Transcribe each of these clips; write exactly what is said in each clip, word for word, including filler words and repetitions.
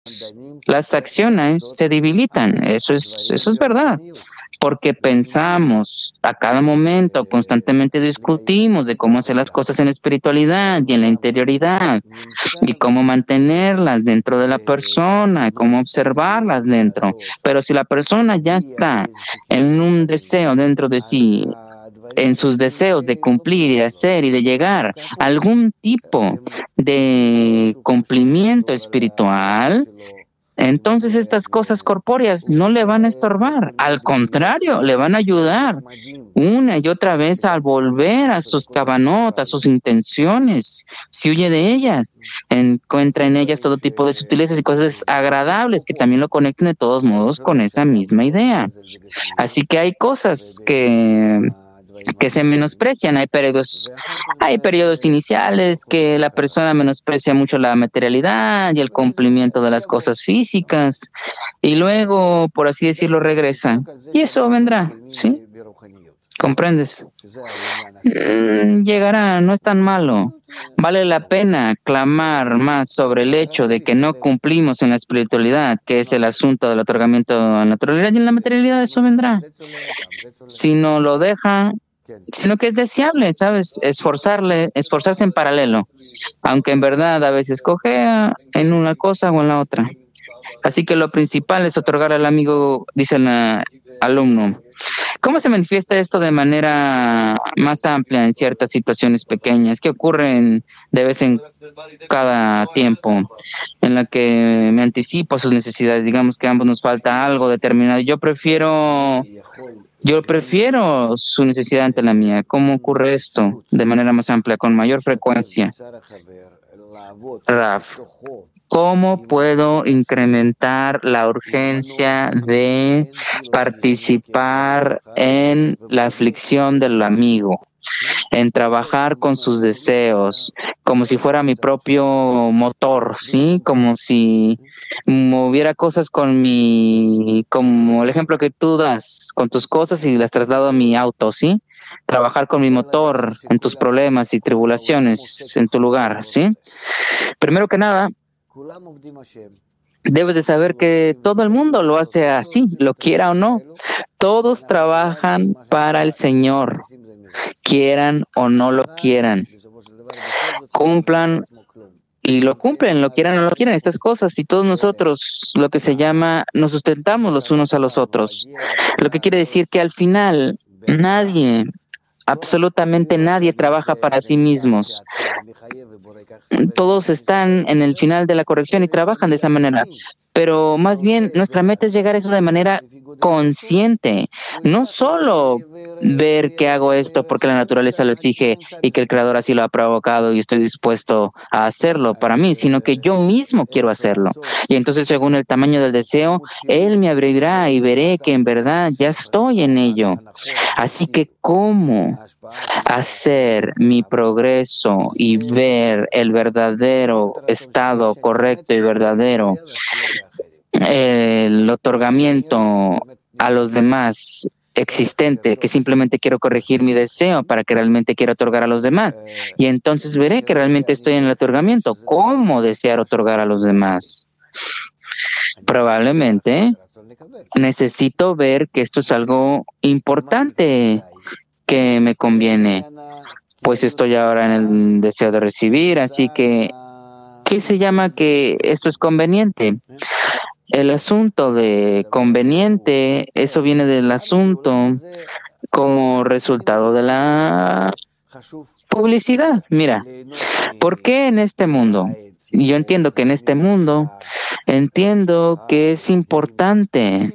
las acciones se debilitan. Eso es, eso es verdad. Porque pensamos a cada momento, constantemente discutimos de cómo hacer las cosas en la espiritualidad y en la interioridad y cómo mantenerlas dentro de la persona, cómo observarlas dentro. Pero si la persona ya está en un deseo dentro de sí, en sus deseos de cumplir y de hacer y de llegar a algún tipo de cumplimiento espiritual, entonces estas cosas corpóreas no le van a estorbar, al contrario, le van a ayudar una y otra vez a volver a sus cabanot, a sus intenciones. Si huye de ellas, encuentra en ellas todo tipo de sutilezas y cosas agradables que también lo conecten de todos modos con esa misma idea. Así que hay cosas que que se menosprecian. Hay periodos, hay periodos iniciales que la persona menosprecia mucho la materialidad y el cumplimiento de las cosas físicas y luego, por así decirlo, regresa. Y eso vendrá, ¿sí? ¿Comprendes? Mm, llegará, no es tan malo. Vale la pena clamar más sobre el hecho de que no cumplimos en la espiritualidad, que es el asunto del otorgamiento a la naturalidad, y en la materialidad eso vendrá. Si no lo deja, sino que es deseable, ¿sabes? Esforzarle, esforzarse en paralelo, aunque en verdad a veces cojea en una cosa o en la otra. Así que lo principal es otorgar al amigo, dice el uh, alumno. ¿Cómo se manifiesta esto de manera más amplia en ciertas situaciones pequeñas que ocurren de vez en cada tiempo, en la que me anticipo a sus necesidades? Digamos que a ambos nos falta algo determinado. Yo prefiero, yo prefiero su necesidad ante la mía. ¿Cómo ocurre esto de manera más amplia, con mayor frecuencia? Raf, ¿cómo puedo incrementar la urgencia de participar en la aflicción del amigo, en trabajar con sus deseos, como si fuera mi propio motor, ¿sí? Como si moviera cosas con mi, como el ejemplo que tú das, con tus cosas y las traslado a mi auto, ¿sí? Trabajar con mi motor en tus problemas y tribulaciones en tu lugar, ¿sí? Primero que nada, debes de saber que todo el mundo lo hace así, lo quiera o no. Todos trabajan para el Señor, quieran o no lo quieran. Cumplan y lo cumplen, lo quieran o no lo quieran, estas cosas. Y todos nosotros, lo que se llama, nos sustentamos los unos a los otros. Lo que quiere decir que al final nadie, absolutamente nadie trabaja para sí mismos. Todos están en el final de la corrección y trabajan de esa manera. Pero más bien nuestra meta es llegar a eso de manera consciente. No solo ver que hago esto porque la naturaleza lo exige y que el Creador así lo ha provocado y estoy dispuesto a hacerlo para mí, sino que yo mismo quiero hacerlo. Y entonces, según el tamaño del deseo, Él me abrirá y veré que en verdad ya estoy en ello. Así que, ¿cómo hacer mi progreso y ver el verdadero estado correcto y verdadero, el otorgamiento a los demás existente, que simplemente quiero corregir mi deseo para que realmente quiera otorgar a los demás? Y entonces veré que realmente estoy en el otorgamiento. ¿Cómo desear otorgar a los demás? Probablemente necesito ver que esto es algo importante que me conviene, pues estoy ahora en el deseo de recibir, así que, ¿qué se llama que esto es conveniente? El asunto de conveniente, eso viene del asunto como resultado de la publicidad. Mira, ¿por qué en este mundo? Yo entiendo que en este mundo, entiendo que es importante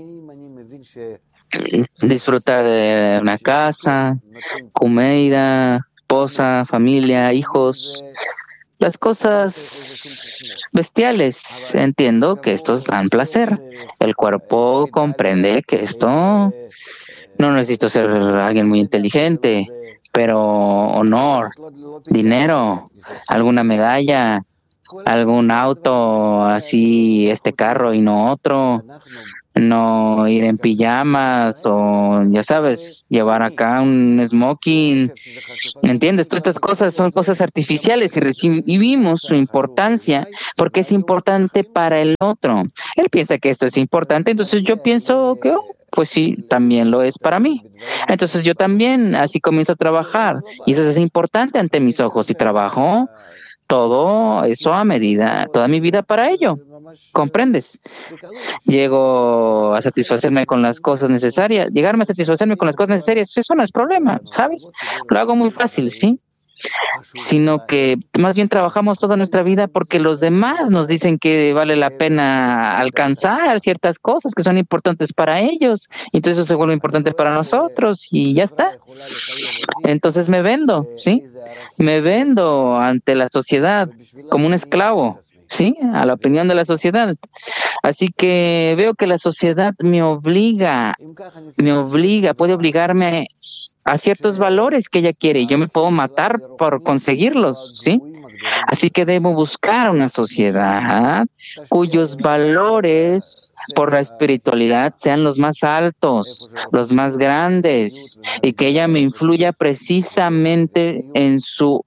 disfrutar de una casa, comida, esposa, familia, hijos, las cosas bestiales. Entiendo que estos dan placer. El cuerpo comprende que esto no necesito ser alguien muy inteligente, pero honor, dinero, alguna medalla, algún auto, así este carro y no otro. no ir en pijamas o, ya sabes, llevar acá un smoking. ¿Me entiendes? Todas estas cosas son cosas artificiales y recibimos su importancia porque es importante para el otro. Él piensa que esto es importante, entonces yo pienso que, oh, pues sí, también lo es para mí. Entonces yo también así comienzo a trabajar y eso es importante ante mis ojos y trabajo todo eso a medida, toda mi vida para ello. ¿Comprendes? Llego a satisfacerme con las cosas necesarias. Llegarme a satisfacerme con las cosas necesarias, eso no es problema, ¿sabes? Lo hago muy fácil, ¿sí? Sino que más bien trabajamos toda nuestra vida porque los demás nos dicen que vale la pena alcanzar ciertas cosas que son importantes para ellos. Entonces eso se vuelve importante para nosotros y ya está. Entonces me vendo, ¿sí? Me vendo ante la sociedad como un esclavo, ¿sí? A la opinión de la sociedad. Así que veo que la sociedad me obliga, me obliga, puede obligarme a ciertos valores que ella quiere y yo me puedo matar por conseguirlos, ¿sí? Así que debo buscar una sociedad cuyos valores por la espiritualidad sean los más altos, los más grandes, y que ella me influya precisamente en su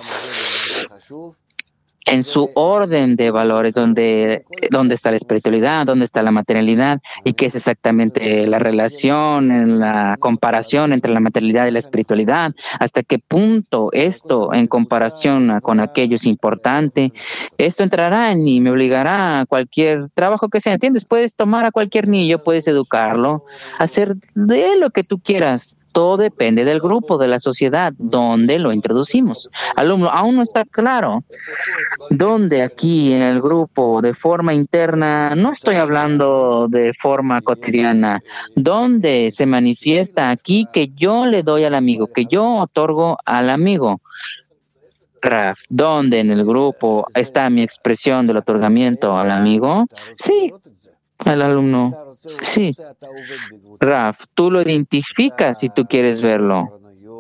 en su orden de valores, donde, donde está la espiritualidad, donde está la materialidad, y qué es exactamente la relación, en la comparación entre la materialidad y la espiritualidad, hasta qué punto esto en comparación con aquello es importante. Esto entrará en mí, me obligará a cualquier trabajo que sea, ¿entiendes? Puedes tomar a cualquier niño, puedes educarlo, hacer de él lo que tú quieras. Todo depende del grupo, de la sociedad, donde lo introducimos. Alumno, aún no está claro dónde aquí en el grupo, de forma interna, no estoy hablando de forma cotidiana, dónde se manifiesta aquí que yo le doy al amigo, que yo otorgo al amigo. Raf, ¿dónde en el grupo está mi expresión del otorgamiento al amigo? Sí, el alumno. Sí, Raf, tú lo identificas si tú quieres verlo.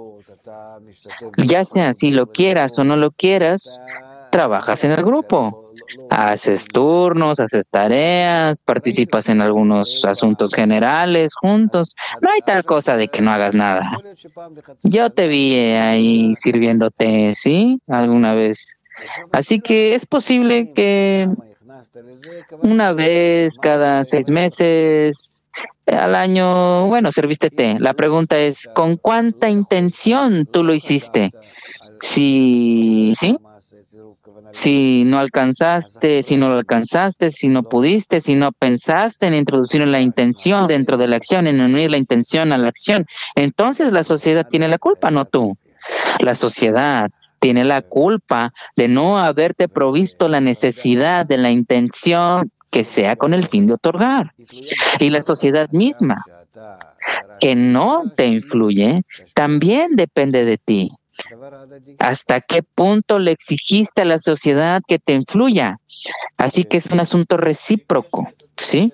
Ya sea si lo quieras o no lo quieras, trabajas en el grupo. Haces turnos, haces tareas, participas en algunos asuntos generales juntos. No hay tal cosa de que no hagas nada. Yo te vi ahí sirviéndote, ¿sí? Alguna vez. Así que es posible que una vez cada seis meses, al año, bueno, serviste té. La pregunta es, ¿con cuánta intención tú lo hiciste? Si, ¿sí? Si no alcanzaste, si no lo alcanzaste, si no pudiste, si no pensaste en introducir la intención dentro de la acción, en unir la intención a la acción, entonces la sociedad tiene la culpa, no tú. La sociedad tiene la culpa de no haberte provisto la necesidad de la intención que sea con el fin de otorgar. Y la sociedad misma, que no te influye, también depende de ti. ¿Hasta qué punto le exigiste a la sociedad que te influya? Así que es un asunto recíproco, ¿sí?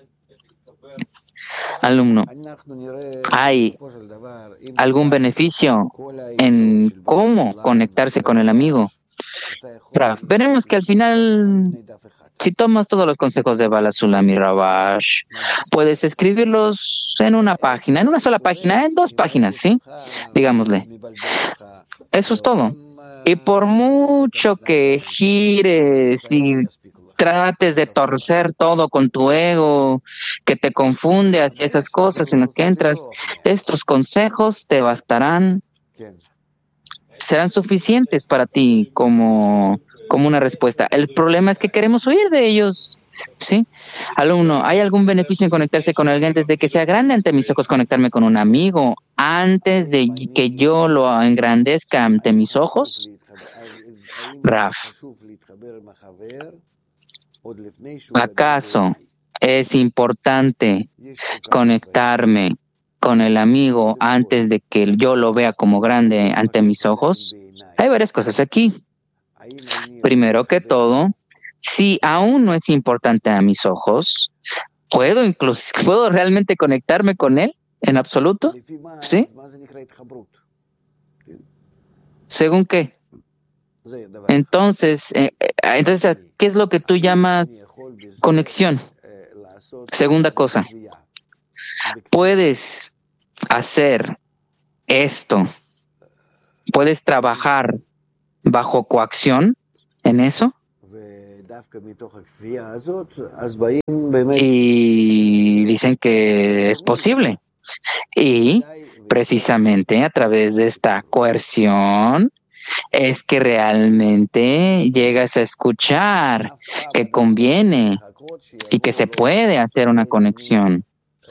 Alumno, ¿hay algún beneficio en cómo conectarse con el amigo? Raf, veremos que al final, si tomas todos los consejos de Bala Sulam y Rabash, puedes escribirlos en una página, en una sola página, en dos páginas, ¿sí? Digámosle. Eso es todo. Y por mucho que gires y trates de torcer todo con tu ego, que te confunde hacia esas cosas en las que entras, estos consejos te bastarán, serán suficientes para ti como, como una respuesta. El problema es que queremos huir de ellos, ¿sí? Alumno, ¿hay algún beneficio en conectarse con alguien desde que sea grande ante mis ojos, conectarme con un amigo antes de que yo lo engrandezca ante mis ojos? Raf, ¿acaso es importante conectarme con el amigo antes de que yo lo vea como grande ante mis ojos? Hay varias cosas aquí. Primero que todo, si aún no es importante a mis ojos, ¿puedo incluso, ¿puedo realmente conectarme con él en absoluto? ¿Sí? ¿Según qué? Entonces, eh, entonces, ¿qué es lo que tú llamas conexión? Segunda cosa, puedes hacer esto, puedes trabajar bajo coacción en eso. Y dicen que es posible. Y precisamente a través de esta coerción es que realmente llegas a escuchar que conviene y que se puede hacer una conexión.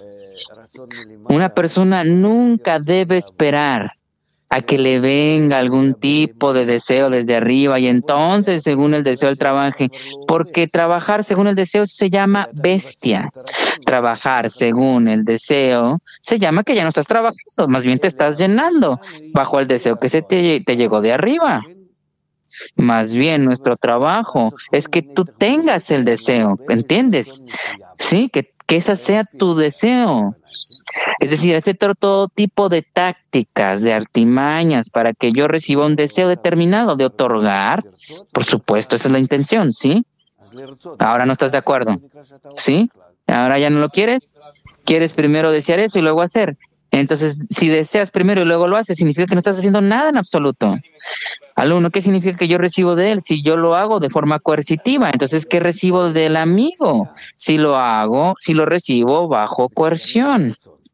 Una persona nunca debe esperar a que le venga algún tipo de deseo desde arriba y entonces según el deseo él trabaje, porque trabajar según el deseo se llama bestia. Trabajar según el deseo se llama que ya no estás trabajando, más bien te estás llenando bajo el deseo que se te, te llegó de arriba. Más bien nuestro trabajo es que tú tengas el deseo, ¿entiendes? Sí, que, que ese sea tu deseo. Es decir, hacer todo tipo de tácticas, de artimañas para que yo reciba un deseo determinado de otorgar. Por supuesto, esa es la intención, ¿sí? Ahora no estás de acuerdo, ¿sí? Ahora ya no lo quieres. Quieres primero desear eso y luego hacer. Entonces, si deseas primero y luego lo haces, significa que no estás haciendo nada en absoluto. Alumno, ¿qué significa que yo recibo de él? Si yo lo hago de forma coercitiva, entonces, ¿qué recibo del amigo? Si lo hago, si lo recibo bajo coerción.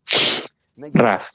Raf,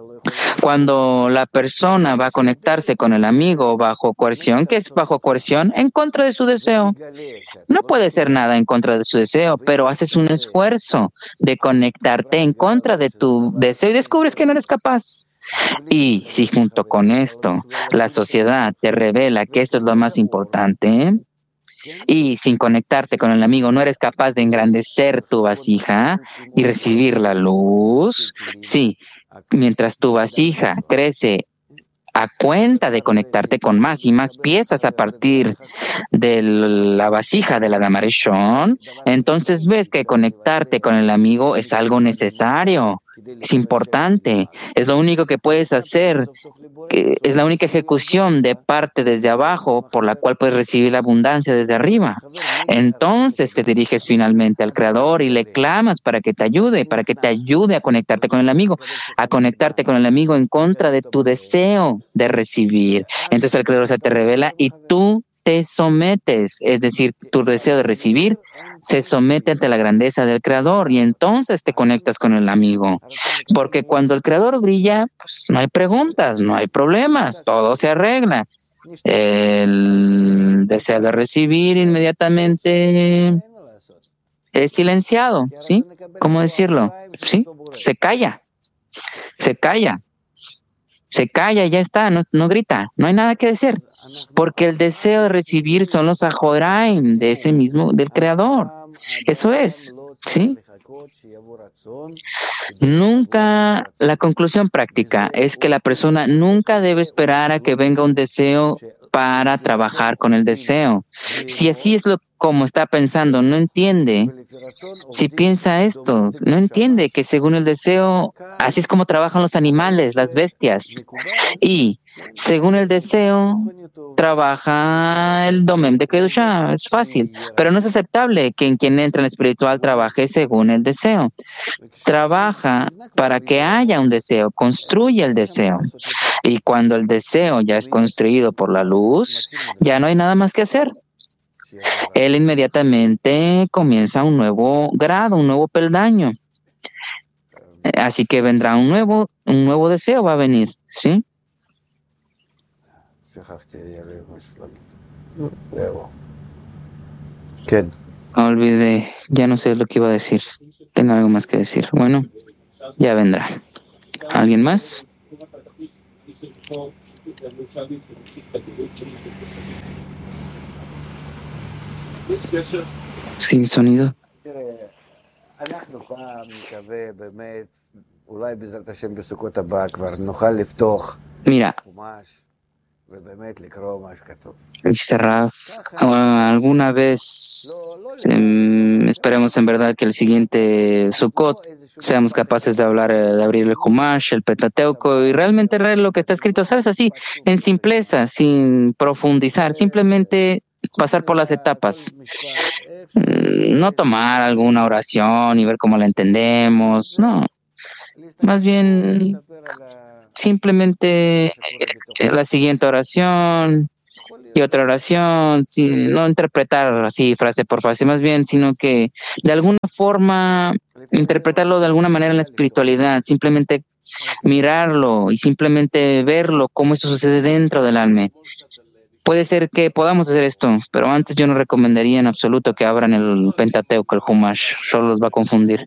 cuando la persona va a conectarse con el amigo bajo coerción, ¿qué es bajo coerción? En contra de su deseo. No puede ser nada en contra de su deseo, pero haces un esfuerzo de conectarte en contra de tu deseo y descubres que no eres capaz. Y si junto con esto la sociedad te revela que esto es lo más importante, y sin conectarte con el amigo no eres capaz de engrandecer tu vasija y recibir la luz, sí, mientras tu vasija crece a cuenta de conectarte con más y más piezas a partir de la vasija de la Dama Rishon, entonces ves que conectarte con el amigo es algo necesario, es importante, es lo único que puedes hacer, que es la única ejecución de parte desde abajo por la cual puedes recibir la abundancia desde arriba. Entonces te diriges finalmente al Creador y le clamas para que te ayude, para que te ayude a conectarte con el amigo, a conectarte con el amigo en contra de tu deseo de recibir. Entonces el Creador se te revela y tú te sometes, es decir, tu deseo de recibir se somete ante la grandeza del Creador y entonces te conectas con el amigo. Porque cuando el Creador brilla, pues no hay preguntas, no hay problemas, todo se arregla. El deseo de recibir inmediatamente es silenciado, ¿sí? ¿Cómo decirlo? ¿Sí? Se calla, se calla, se calla y ya está, no, no grita, no hay nada que decir. Porque el deseo de recibir son los ajoraim de ese mismo, del Creador. Eso es, ¿sí? Nunca, la conclusión práctica es que la persona nunca debe esperar a que venga un deseo para trabajar con el deseo. Si así es lo como está pensando, no entiende. Si piensa esto, no entiende que según el deseo, así es como trabajan los animales, las bestias. Y según el deseo, trabaja el domem de Kedusha. Es fácil, pero no es aceptable que en quien entra en el espiritual trabaje según el deseo. Trabaja para que haya un deseo, construye el deseo. Y cuando el deseo ya es construido por la luz, ya no hay nada más que hacer. Él inmediatamente comienza un nuevo grado, un nuevo peldaño. Así que vendrá un nuevo, un nuevo deseo, va a venir, ¿sí? Olvidé, ya no sé lo que iba a decir. Tengo algo más que decir. Bueno, ya vendrá. ¿Alguien más? Sin sonido. Mira, dice Raf, alguna vez eh, esperemos en verdad que el siguiente Sukkot seamos capaces de hablar, de abrir el Humash, el Pentateuco y realmente leer lo que está escrito, ¿sabes? Así, en simpleza, sin profundizar, simplemente pasar por las etapas. No tomar alguna oración y ver cómo la entendemos, no. más bien simplemente eh, la siguiente oración y otra oración, sin, no interpretar así frase por frase, más bien, sino que de alguna forma interpretarlo de alguna manera en la espiritualidad, simplemente mirarlo y simplemente verlo, cómo esto sucede dentro del alma. Puede ser que podamos hacer esto, pero antes yo no recomendaría en absoluto que abran el Pentateuco, el Humash, solo los va a confundir.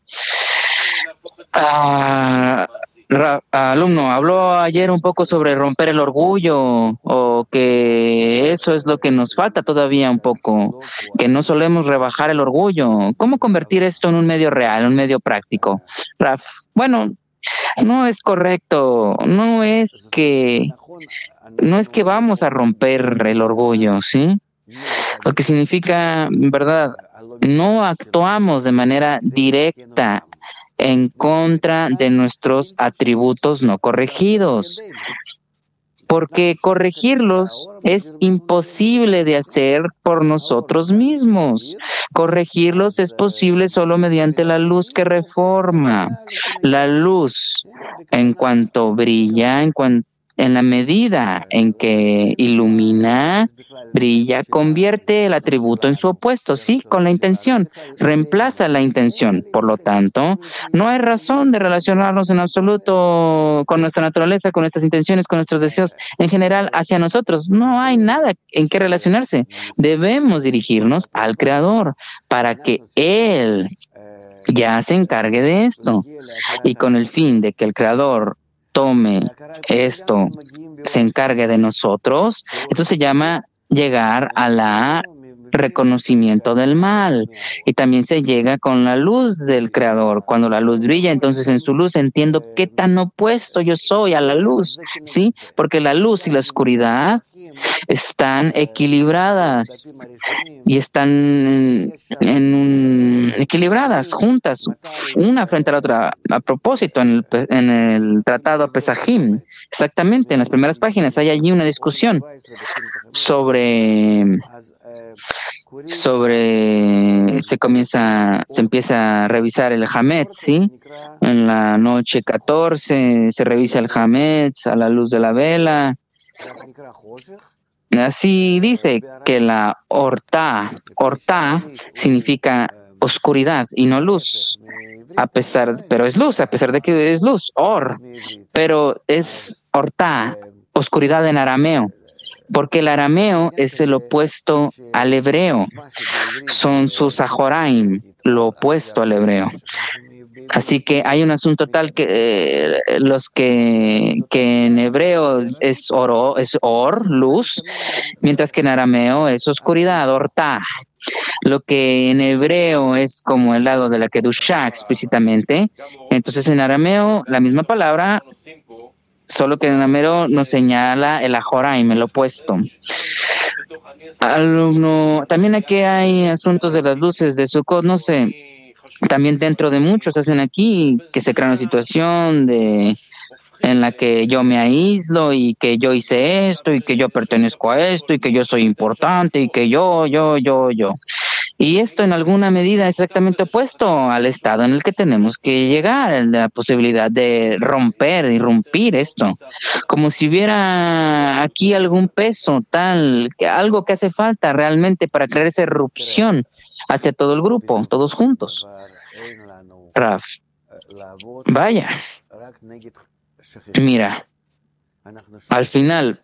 Ah, Ra- alumno, habló ayer un poco sobre romper el orgullo o que eso es lo que nos falta todavía un poco, que no solemos rebajar el orgullo. ¿Cómo convertir esto en un medio real, un medio práctico? Raf, bueno, no es correcto, no es que no es que vamos a romper el orgullo, ¿sí? Lo que significa, en verdad, no actuamos de manera directa en contra de nuestros atributos no corregidos, porque corregirlos es imposible de hacer por nosotros mismos. Corregirlos es posible solo mediante la luz que reforma. La luz, en cuanto brilla, en cuanto en la medida en que ilumina, brilla, convierte el atributo en su opuesto, sí, con la intención, reemplaza la intención. Por lo tanto, no hay razón de relacionarnos en absoluto con nuestra naturaleza, con nuestras intenciones, con nuestros deseos en general hacia nosotros. No hay nada en qué relacionarse. Debemos dirigirnos al Creador para que Él ya se encargue de esto. Y con el fin de que el Creador tome esto, se encargue de nosotros, esto se llama llegar a la reconocimiento del mal. Y también se llega con la luz del Creador. Cuando la luz brilla, entonces en su luz entiendo qué tan opuesto yo soy a la luz, ¿sí? Porque la luz y la oscuridad están equilibradas y están en un, equilibradas, juntas, una frente a la otra. A propósito, en el, en el tratado Pesajim, exactamente, en las primeras páginas hay allí una discusión sobre sobre se comienza, se empieza a revisar el Hametz, ¿sí? En la noche catorce se revisa el Hametz a la luz de la vela. Así dice que la orta, orta significa oscuridad y no luz, a pesar, pero es luz, a pesar de que es luz, or, pero es orta, oscuridad en arameo, porque el arameo es el opuesto al hebreo, son sus ajoraim, lo opuesto al hebreo. Así que hay un asunto tal que eh, los que, que en hebreo es oro, es or, luz, mientras que en arameo es oscuridad, orta. Lo que en hebreo es como el lado de la Kedushá explícitamente. Entonces en arameo la misma palabra, solo que en arameo nos señala el ajoraim, el opuesto. Alumno, también aquí hay asuntos de las luces de Sukkot, no sé. También dentro de muchos hacen aquí que se crea una situación de en la que yo me aíslo y que yo hice esto y que yo pertenezco a esto y que yo soy importante y que yo, yo, yo, yo. Y esto en alguna medida es exactamente opuesto al estado en el que tenemos que llegar, la posibilidad de romper, de irrumpir esto, como si hubiera aquí algún peso tal, que algo que hace falta realmente para crear esa erupción hacia todo el grupo, todos juntos. Raf, vaya, mira, al final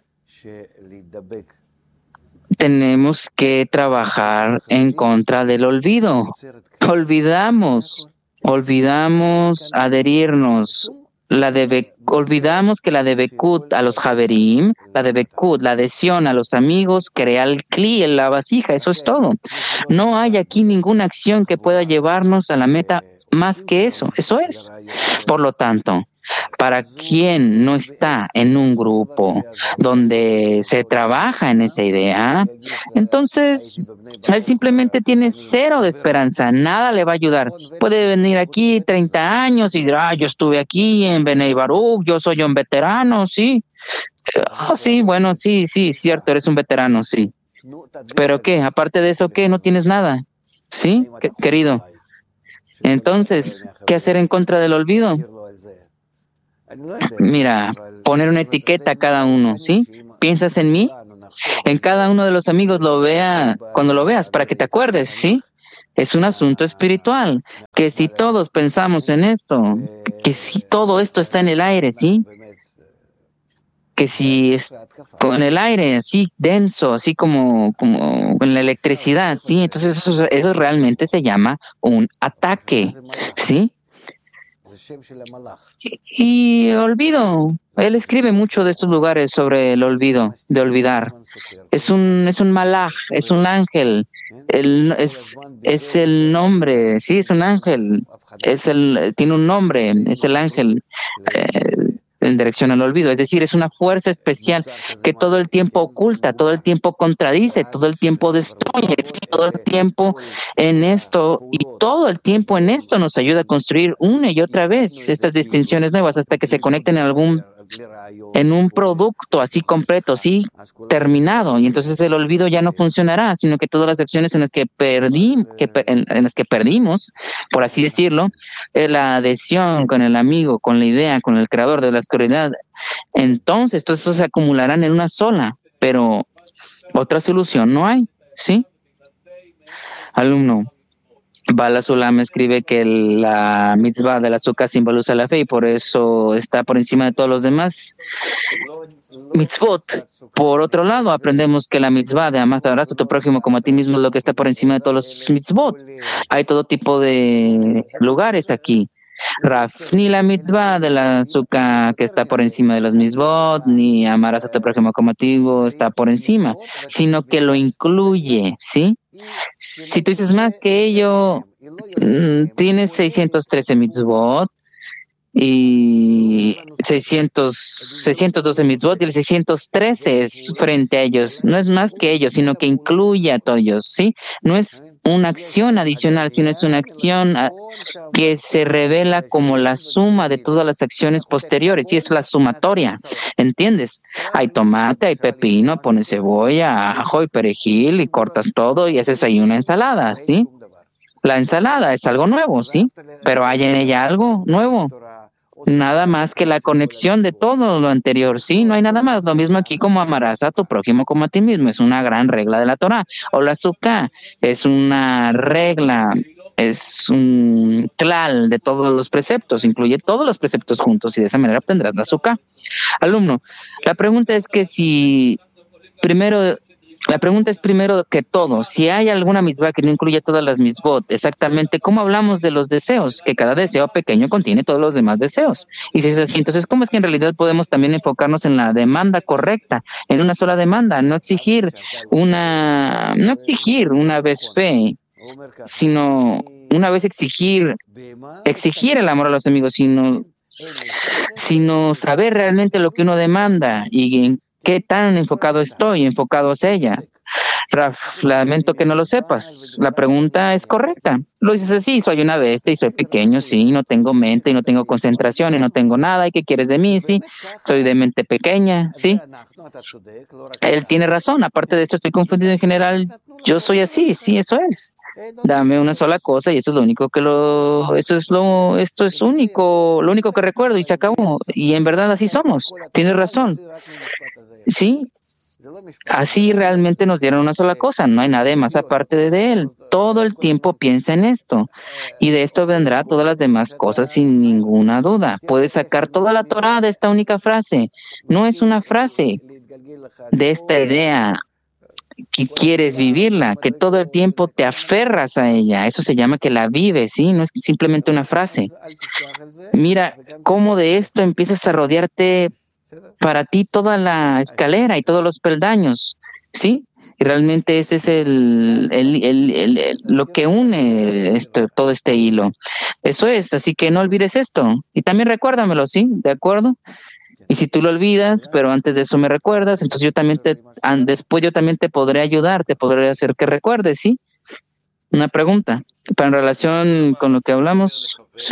tenemos que trabajar en contra del olvido. Olvidamos, olvidamos adherirnos. La de Be- olvidamos que la de Bekut a los Haverim, la de Bekut, la adhesión a los amigos, crea el Kli en la vasija, eso es todo. No hay aquí ninguna acción que pueda llevarnos a la meta más que eso, eso es. Por lo tanto, para quien no está en un grupo donde se trabaja en esa idea, entonces él simplemente tiene cero de esperanza, nada le va a ayudar. Puede venir aquí treinta años y decir, ah, yo estuve aquí en Benei Baruch, yo soy un veterano, sí. Ah, sí, bueno, sí, sí, cierto, eres un veterano, sí. Pero ¿qué? Aparte de eso, ¿qué? No tienes nada, ¿sí, querido? Entonces, ¿qué hacer en contra del olvido? Mira, poner una etiqueta a cada uno, ¿sí? ¿Piensas en mí? En cada uno de los amigos lo vea, cuando lo veas, para que te acuerdes, ¿sí? Es un asunto espiritual, que si todos pensamos en esto, que si todo esto está en el aire, ¿sí? Que si es con el aire así denso, así como, como con la electricidad, ¿sí? Entonces eso, eso realmente se llama un ataque, ¿sí? Y olvido. Él escribe mucho de estos lugares sobre el olvido, de olvidar. Es un, es un malaj, es un ángel. El, es, es el nombre, sí, es un ángel. Es el, tiene un nombre, es el ángel. Eh, en dirección al olvido, es decir, es una fuerza especial que todo el tiempo oculta, todo el tiempo contradice, todo el tiempo destruye, todo el tiempo en esto y todo el tiempo en esto nos ayuda a construir una y otra vez estas distinciones nuevas hasta que se conecten en algún en un producto así completo, sí, terminado, y entonces el olvido ya no funcionará, sino que todas las acciones en las que perdí, que, en, en las que perdimos, por así decirlo, eh, la adhesión con el amigo, con la idea, con el creador de la oscuridad, entonces todo eso se acumularán en una sola, pero otra solución no hay, ¿sí? Alumno. Bala Sulam escribe que la mitzvah del azúcar simboliza la fe y por eso está por encima de todos los demás mitzvot. Por otro lado, aprendemos que la mitzvah de amas a tu prójimo como a ti mismo es lo que está por encima de todos los mitzvot. Hay todo tipo de lugares aquí. Raf, ni la mitzvah de la azúcar que está por encima de los mitzvot, ni amarás a tu prójimo como a ti está por encima, sino que lo incluye, ¿sí? Si tú dices más que ello, tienes seiscientos trece mitzvot y seiscientos, seiscientos doce mitzvot y el seiscientos trece es frente a ellos. No es más que ellos, sino que incluye a todos, ¿sí? No es una acción adicional, sino es una acción que se revela como la suma de todas las acciones posteriores y es la sumatoria, ¿entiendes? Hay tomate, hay pepino, pones cebolla, ajo y perejil y cortas todo y haces ahí una ensalada, ¿sí? La ensalada es algo nuevo, ¿sí? Pero hay en ella algo nuevo. Nada más que la conexión de todo lo anterior, sí, no hay nada más. Lo mismo aquí como amarás a tu prójimo como a ti mismo, es una gran regla de la Torah. O la azúcar es una regla, es un clal de todos los preceptos, incluye todos los preceptos juntos y de esa manera obtendrás la azúcar. Alumno, la pregunta es que si primero... La pregunta es primero que todo, si hay alguna mitzvah que no incluye todas las mitzvot, exactamente cómo hablamos de los deseos, que cada deseo pequeño contiene todos los demás deseos. Y si es así, entonces, ¿cómo es que en realidad podemos también enfocarnos en la demanda correcta, en una sola demanda, no exigir una, no exigir una vez fe, sino una vez exigir, exigir el amor a los amigos, sino, sino saber realmente lo que uno demanda y en ¿qué tan enfocado estoy, enfocado hacia ella? Raf, lamento que no lo sepas. La pregunta es correcta. Lo dices así, soy una bestia y soy pequeño, sí, no tengo mente y no tengo concentración y no tengo nada. ¿Y qué quieres de mí? Sí, soy de mente pequeña, sí. Él tiene razón. Aparte de esto, estoy confundido en general. Yo soy así, sí, eso es. Dame una sola cosa y eso es lo único que lo, eso es lo, esto es único, lo único que recuerdo y se acabó. Y en verdad así somos. Tienes razón. Sí, así realmente nos dieron una sola cosa, no hay nada más aparte de él. Todo el tiempo piensa en esto y de esto vendrá todas las demás cosas sin ninguna duda. Puedes sacar toda la Torah de esta única frase. No es una frase de esta idea que quieres vivirla, que todo el tiempo te aferras a ella. Eso se llama que la vives, ¿sí? No es simplemente una frase. Mira cómo de esto empiezas a rodearte para ti toda la escalera y todos los peldaños, ¿sí? Y realmente ese es el, el, el, el, el lo que une esto, todo este hilo. Eso es, así que no olvides esto. Y también recuérdamelo, ¿sí? ¿De acuerdo? Y si tú lo olvidas, pero antes de eso me recuerdas, entonces yo también te, después yo también te podré ayudar, te podré hacer que recuerdes, ¿sí? Una pregunta, para en relación con lo que hablamos, ¿sí?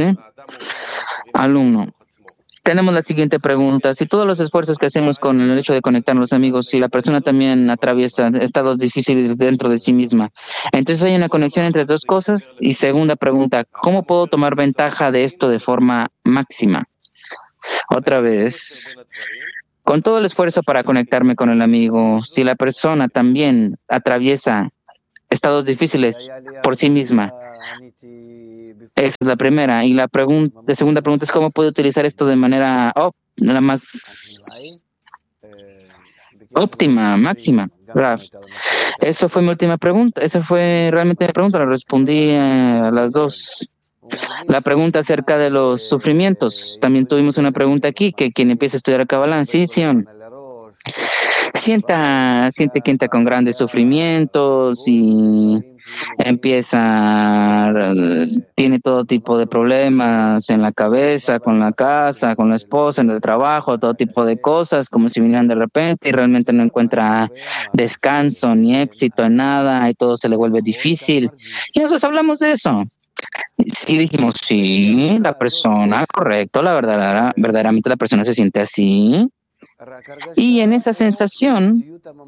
Alumno. Tenemos la siguiente pregunta. Si todos los esfuerzos que hacemos con el hecho de conectar a los amigos, si la persona también atraviesa estados difíciles dentro de sí misma, entonces hay una conexión entre las dos cosas. Y segunda pregunta, ¿cómo puedo tomar ventaja de esto de forma máxima? Otra vez, con todo el esfuerzo para conectarme con el amigo, si la persona también atraviesa estados difíciles por sí misma, esa es la primera. Y la, pregun- la segunda pregunta es cómo puedo utilizar esto de manera oh, la más óptima, máxima. Raf. Eso fue mi última pregunta. Esa fue realmente mi pregunta. La respondí eh, a las dos. La pregunta acerca de los sufrimientos. También tuvimos una pregunta aquí, que quien empieza a estudiar a Kabbalah, sí, Sion. Sienta, siente que entra con grandes sufrimientos y empieza, tiene todo tipo de problemas en la cabeza, con la casa, con la esposa, en el trabajo, todo tipo de cosas, como si vinieran de repente y realmente no encuentra descanso ni éxito en nada y todo se le vuelve difícil. Y nosotros hablamos de eso. Sí, dijimos, sí, la persona, correcto, la verdad, verdaderamente la persona se siente así. Y en esa sensación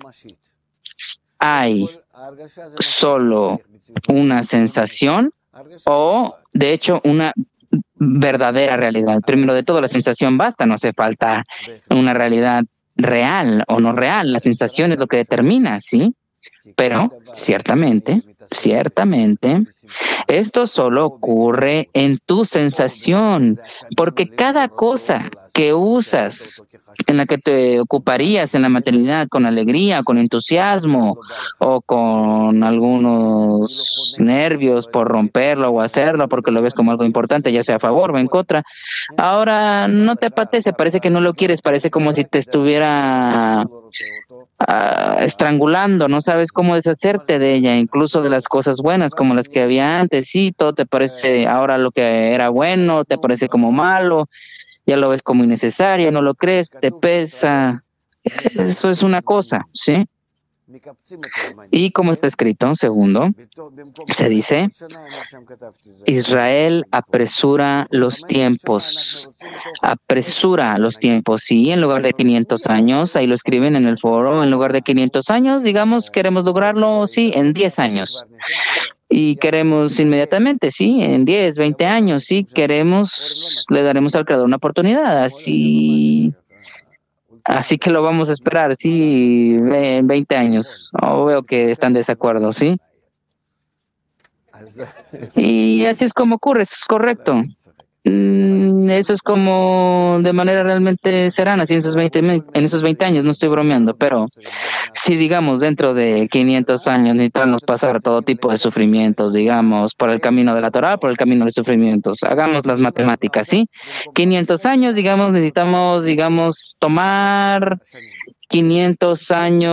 hay solo una sensación o, de hecho, una verdadera realidad. Primero de todo, la sensación basta, no hace falta una realidad real o no real. La sensación es lo que determina, ¿sí? Pero, ciertamente, ciertamente, esto solo ocurre en tu sensación, porque cada cosa que usas en la que te ocuparías en la maternidad con alegría, con entusiasmo o con algunos nervios por romperlo o hacerlo porque lo ves como algo importante, ya sea a favor o en contra, ahora no te apetece, parece que no lo quieres, parece como si te estuviera Uh, estrangulando, no sabes cómo deshacerte de ella, incluso de las cosas buenas como las que había antes. Sí, todo te parece ahora lo que era bueno, te parece como malo, ya lo ves como innecesario, no lo crees, te pesa. Eso es una cosa, ¿sí? Y como está escrito, segundo, se dice, Israel apresura los tiempos, apresura los tiempos, sí, en lugar de quinientos años, ahí lo escriben en el foro, en lugar de quinientos años, digamos, queremos lograrlo, sí, en diez años. Y queremos inmediatamente, sí, en diez, veinte años, sí, queremos, le daremos al creador una oportunidad, así... Así que lo vamos a esperar, sí, en veinte años. Oh, veo que están de desacuerdo, ¿sí? Y así es como ocurre, eso es correcto. Mm, eso es como de manera realmente serana, así en esos veinte, en esos veinte años, no estoy bromeando, pero si digamos dentro de quinientos años necesitamos pasar todo tipo de sufrimientos, digamos, por el camino de la Torá, por el camino de sufrimientos, hagamos las matemáticas, ¿sí? quinientos años, digamos, necesitamos, digamos, tomar quinientos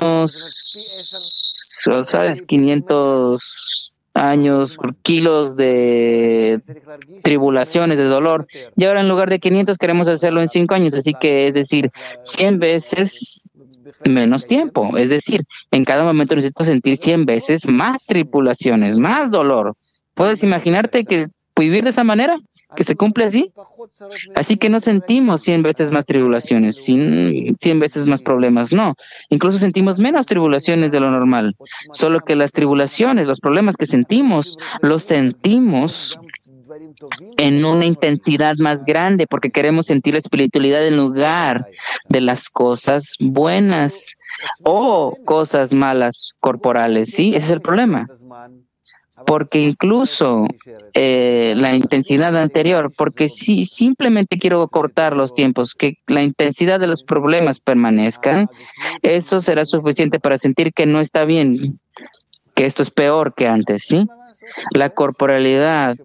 años, ¿sabes? quinientos años, kilos de tribulaciones, de dolor, y ahora en lugar de quinientos queremos hacerlo en cinco años, así que es decir, cien veces menos tiempo, es decir, en cada momento necesito sentir cien veces más tribulaciones, más dolor. ¿Puedes imaginarte que vivir de esa manera? ¿Que se cumple así? Así que no sentimos cien veces más tribulaciones, cien veces más problemas, no. Incluso sentimos menos tribulaciones de lo normal. Solo que las tribulaciones, los problemas que sentimos, los sentimos en una intensidad más grande porque queremos sentir la espiritualidad en lugar de las cosas buenas o cosas malas corporales, ¿sí? Ese es el problema. Porque incluso eh, la intensidad anterior, porque si simplemente quiero cortar los tiempos, que la intensidad de los problemas permanezcan, eso será suficiente para sentir que no está bien, que esto es peor que antes, ¿sí? La corporalidad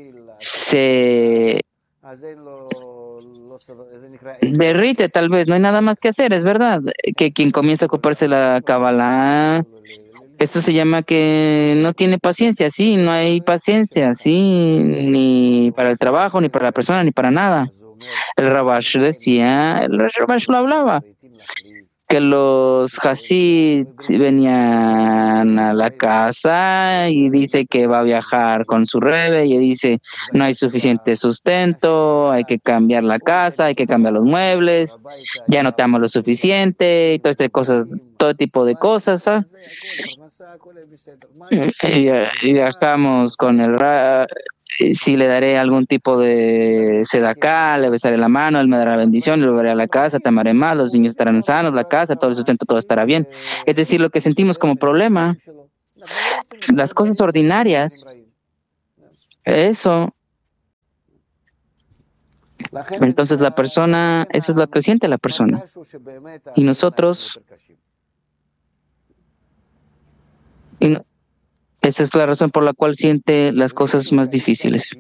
se derrite tal vez, no hay nada más que hacer, es verdad, que quien comienza a ocuparse la Kabbalah, esto se llama que no tiene paciencia, sí, no hay paciencia, sí, ni para el trabajo, ni para la persona, ni para nada. El Rabash decía, el Rabash lo hablaba, que los Hasid venían a la casa y dice que va a viajar con su rebe y dice no hay suficiente sustento, hay que cambiar la casa, hay que cambiar los muebles, ya no te amo lo suficiente y todas esas cosas, todo tipo de cosas. ¿Ah? Y viajamos con el si le daré algún tipo de sedacá, le besaré la mano, él me dará la bendición, le volveré a la casa, te amaré más, los niños estarán sanos, la casa, todo el sustento, todo estará bien. Es decir, lo que sentimos como problema, las cosas ordinarias, eso. Entonces la persona, eso es lo que siente la persona. Y nosotros, y no, esa es la razón por la cual siente las cosas más difíciles.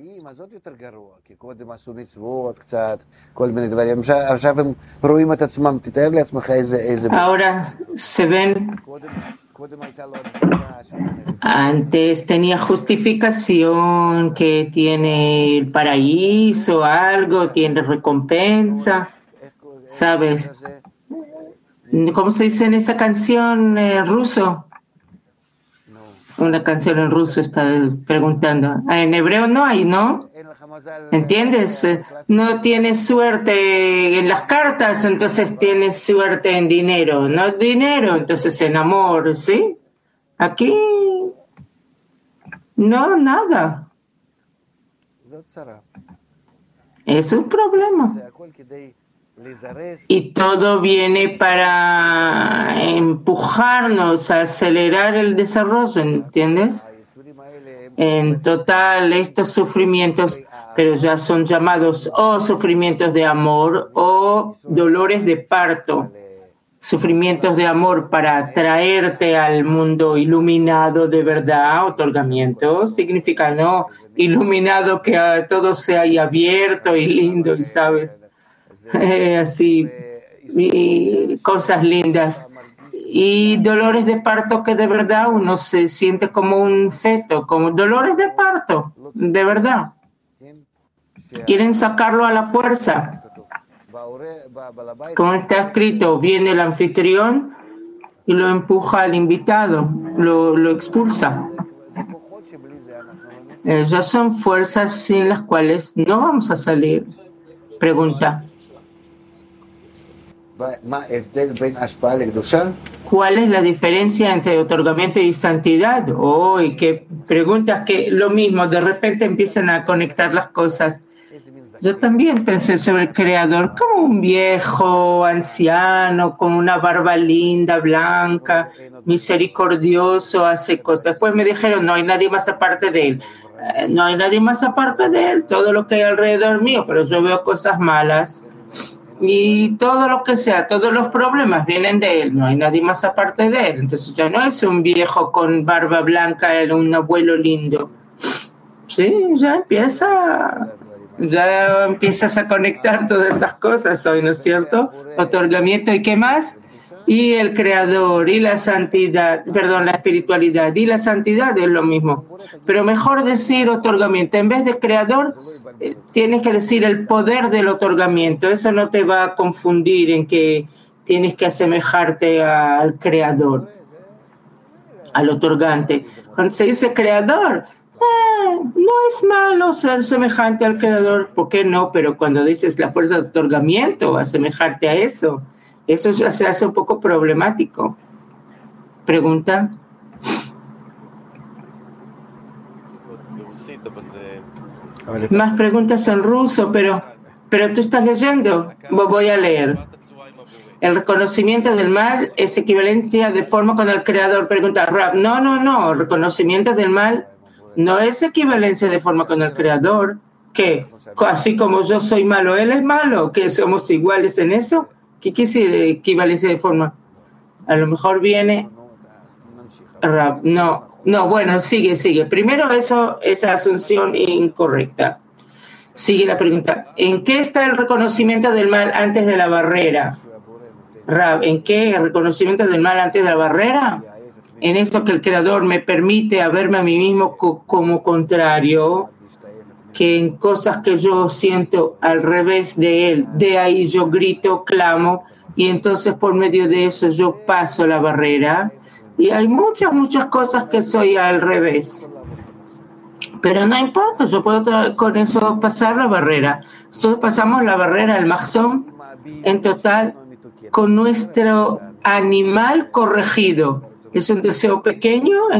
Ahora se ven. Antes tenía justificación, que tiene el paraíso, algo, tiene recompensa, ¿sabes? ¿Cómo se dice en esa canción en ruso? Una canción en ruso está preguntando. En hebreo no hay, ¿no? ¿Entiendes? No tienes suerte en las cartas, entonces tienes suerte en dinero. No dinero, entonces en amor, ¿sí? Aquí no, nada. Es un problema. Y todo viene para empujarnos a acelerar el desarrollo, ¿entiendes? En total, estos sufrimientos, pero ya son llamados o sufrimientos de amor o dolores de parto. Sufrimientos de amor para traerte al mundo iluminado de verdad, otorgamiento, significa no iluminado que todo se haya abierto y lindo, y sabes, eh, así, y cosas lindas. Y dolores de parto que de verdad uno se siente como un feto, como dolores de parto, de verdad. Quieren sacarlo a la fuerza. Como está escrito, viene el anfitrión y lo empuja al invitado, lo, lo expulsa. Esas son fuerzas sin las cuales no vamos a salir. Pregunta. ¿Cuál es la diferencia entre otorgamiento y santidad? Oh, y qué preguntas, que lo mismo, de repente empiezan a conectar las cosas. Yo también pensé sobre el Creador como un viejo, anciano, con una barba linda, blanca, misericordioso, hace cosas. Después me dijeron, no hay nadie más aparte de él. Eh, no hay nadie más aparte de él, todo lo que hay alrededor mío, pero yo veo cosas malas. Y todo lo que sea, todos los problemas vienen de él, no hay nadie más aparte de él. Entonces ya no es un viejo con barba blanca, era un abuelo lindo. Sí, ya empieza... Ya empiezas a conectar todas esas cosas hoy, ¿no es cierto? Otorgamiento y qué más, y el creador y la santidad, perdón, la espiritualidad y la santidad es lo mismo. Pero mejor decir otorgamiento. En vez de creador, eh, tienes que decir el poder del otorgamiento. Eso no te va a confundir en que tienes que asemejarte al creador, al otorgante. Cuando se dice creador, Eh, no es malo ser semejante al creador, ¿por qué no? Pero cuando dices la fuerza de otorgamiento, asemejarte a eso, eso ya se hace un poco problemático. Pregunta. Más preguntas en ruso, pero, pero tú estás leyendo. Voy a leer. El reconocimiento del mal es equivalencia de forma con el creador. Pregunta Rab. No, no, no. El reconocimiento del mal no es equivalencia de forma con el creador. ¿Qué? Así como yo soy malo, él es malo, ¿que somos iguales en eso? ¿Qué quiere equivalencia de forma? A lo mejor viene Rab. No, no, bueno, sigue, sigue. Primero eso, esa asunción incorrecta. Sigue la pregunta. ¿En qué está el reconocimiento del mal antes de la barrera? Rab, ¿en qué el reconocimiento del mal antes de la barrera? En eso que el creador me permite a verme a mí mismo co- como contrario, que en cosas que yo siento al revés de él, de ahí yo grito, clamo, y entonces por medio de eso yo paso la barrera. Y hay muchas, muchas cosas que soy al revés. Pero no importa, yo puedo tra- con eso pasar la barrera. Nosotros pasamos la barrera, el mahzón, en total, con nuestro animal corregido. Es un deseo pequeño, en,